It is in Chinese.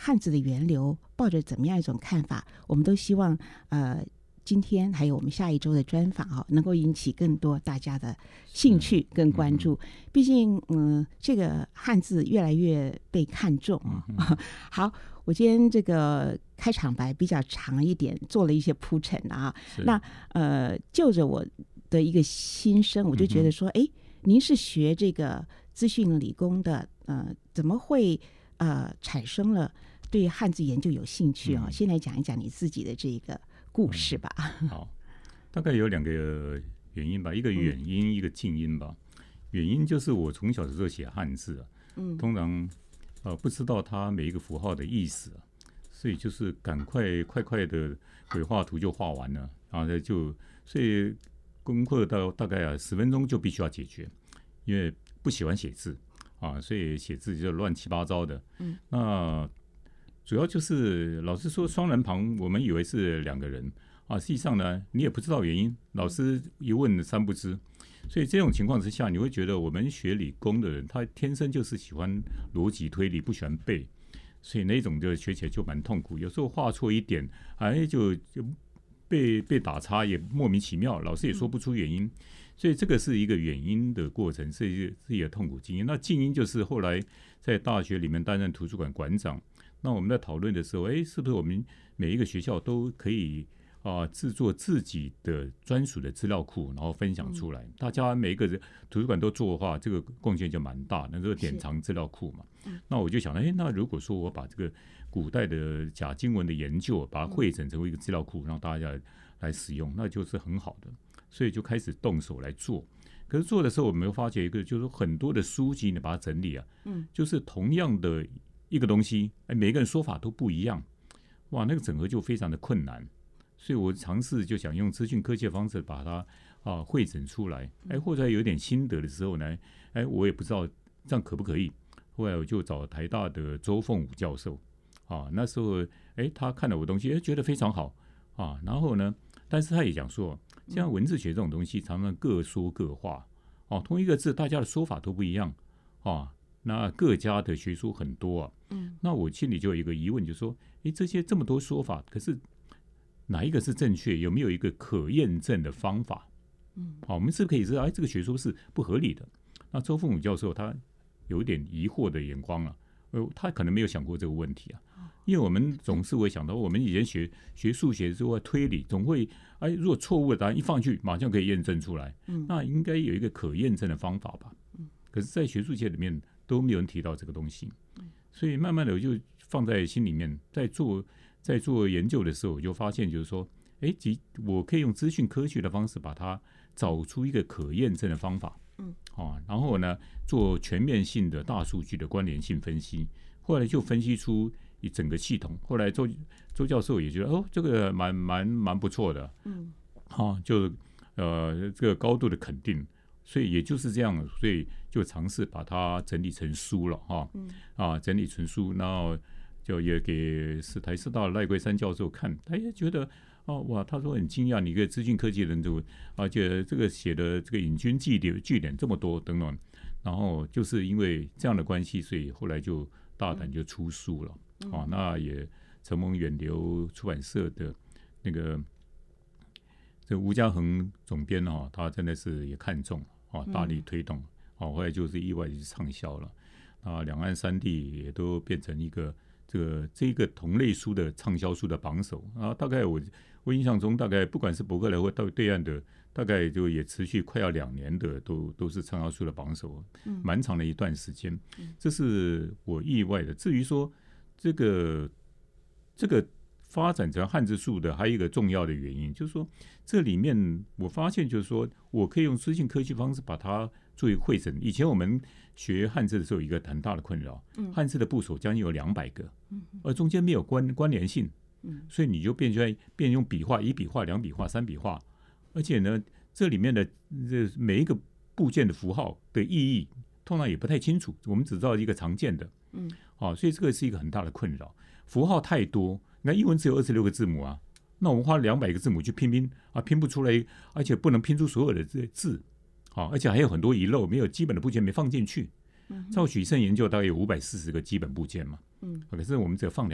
汉字的源流抱着怎么样一种看法，我们都希望今天还有我们下一周的专访能够引起更多大家的兴趣跟关注。毕竟这个汉字越来越被看重好，我今天这个开场白比较长一点，做了一些铺陈那就着我的一个心声，我就觉得说您是学这个资讯理工的怎么会产生了对汉字研究有兴趣先来讲一讲你自己的这个故事吧。 好，大概有2个原因吧，一个远因，一个近因吧。远因就是我从小的时候写汉字通常不知道它每一个符号的意思所以就是赶快的鬼画图就画完了，然后所以功课到大概10分钟就必须要解决，因为不喜欢写字所以写字就乱七八糟的。那主要就是老师说双人旁，我们以为是2个人实际上呢，你也不知道原因，老师一问3不知。所以这种情况之下，你会觉得我们学理工的人，他天生就是喜欢逻辑推理，不喜欢背，所以那种就学起来就蛮痛苦。有时候画错一点，就被打叉，也莫名其妙，老师也说不出原因。所以这个是一个远因的过程，是一个痛苦经验。那近因就是后来在大学里面担任图书馆馆长，那我们在讨论的时候，是不是我们每一个学校都可以制作自己的专属的资料库，然后分享出来。大家每一个图书馆都做的话，这个贡献就蛮大，那这个典藏资料库嘛。那我就想那如果说我把这个古代的假经文的研究，把它汇整成为一个资料库，让大家来使用，那就是很好的。所以就开始动手来做。可是做的时候，我们会发觉一个，就是很多的书籍你把它整理就是同样的一个东西，每个人说法都不一样，哇，那个整合就非常的困难。所以我尝试就想用资讯科技的方式把它汇整出来，或者有点心得的时候呢，我也不知道这样可不可以。后来我就找台大的周凤武教授那时候他看了我的东西，觉得非常好然后呢，但是他也讲说，像文字学这种东西，常常各说各话同一个字，大家的说法都不一样那各家的学说很多那我心里就有一个疑问，就是说，这么多说法，可是哪一个是正确？有没有一个可验证的方法？我们是不是可以知道，这个学说是不合理的？那周凤武教授他有一点疑惑的眼光他可能没有想过这个问题因为我们总是会想到，我们以前学数学之后推理，总会如果错误的答案一放去，马上可以验证出来，那应该有一个可验证的方法吧？可是，在学术界里面都没有人提到这个东西，所以慢慢的我就放在心里面，在做研究的时候，我就发现就是说，我可以用资讯科学的方式把它找出一个可验证的方法，然后呢，做全面性的大数据的关联性分析，后来就分析出一整个系统。后来周教授也觉得，这个蛮不错的，就这个高度的肯定。所以也就是这样，所以就尝试把它整理成书了整理成书，然后就也给台师大的赖桂山教授看，他也觉得哇，他说很惊讶，你一个资讯科技人而且这个写的这个引经据典这么多等等，然后就是因为这样的关系，所以后来就大胆就出书了那也承蒙远流出版社的那个这吴家恒总编他真的是也看中大力推动后来就是意外就畅销了两岸3地也都变成一个这个同类书的畅销书的榜首大概我印象中，大概不管是博客来或到对岸的，大概就也持续快要2年的都是畅销书的榜首，蛮长的一段时间，这是我意外的。至于说这个发展成汉字数的还有一个重要的原因，就是说这里面我发现就是说我可以用资讯科技方式把它作为汇整。以前我们学汉字的时候有一个很大的困扰，汉字的部首将近有200个，而中间没有关联性，所以你就变用笔画，1笔画、2笔画、3笔画，而且呢这里面的每一个部件的符号的意义通常也不太清楚，我们只知道一个常见的，所以这个是一个很大的困扰。符号太多，那英文只有26个字母那我们花200个字母去拼拼不出来，而且不能拼出所有的字而且还有很多遗漏，没有基本的部件没放进去。照许慎研究大概有540个基本部件嘛，可是我们只有放